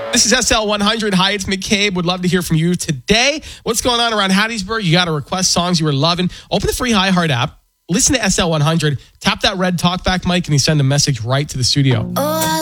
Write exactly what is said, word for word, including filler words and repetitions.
This is S L one hundred. Hi, it's McCabe. Would love to hear from you today. What's going on around Hattiesburg? You got to request songs you were loving. Open the free iHeart app. Listen to S L one hundred. Tap that red talkback mic and you send a message right to the studio. Oh, I